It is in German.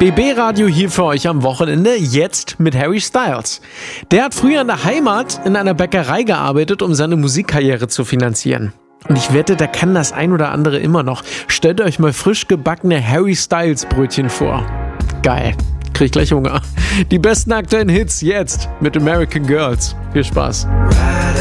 BB Radio hier für euch am Wochenende, jetzt mit Harry Styles. Der hat früher in der Heimat in einer Bäckerei gearbeitet, um seine Musikkarriere zu finanzieren. Und ich wette, der kann das ein oder andere immer noch. Stellt euch mal frisch gebackene Harry Styles Brötchen vor. Geil. Krieg gleich Hunger. Die besten aktuellen Hits jetzt mit American Girls. Viel Spaß.